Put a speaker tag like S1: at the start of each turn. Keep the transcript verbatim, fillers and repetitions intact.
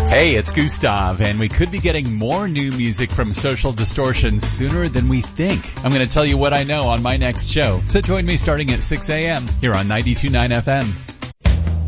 S1: Hey, it's Gustav, and we could be getting more new music from Social Distortion sooner than we think. I'm going to tell you what I know on my next show, so join me starting at six a.m. here on ninety-two point nine F M.